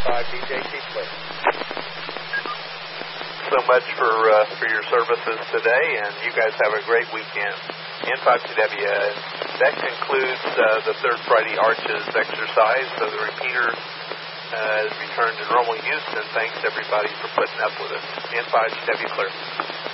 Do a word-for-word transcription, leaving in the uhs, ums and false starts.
five D J T clear. So much for uh, for your services today, and you guys have a great weekend. N five T W, uh, that concludes uh, the third Friday Arches exercise. So the repeater uh, is returned to normal use, and thanks everybody for putting up with us. N five T W clear.